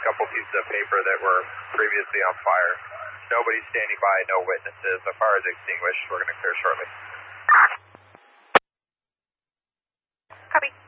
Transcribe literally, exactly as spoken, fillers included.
couple pieces of paper that were previously on fire. Nobody standing by, no witnesses. The fire is extinguished. We're going to clear shortly. Copy.